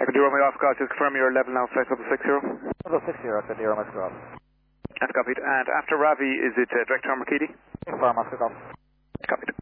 Cadiro Romeo Oscar, just confirm your level now, flight level 60. Level 60, Cadiro Oscar Golf. That's copied. And after Ravi, is it direct turn Marquis? Confirm Oscar Golf. Copied.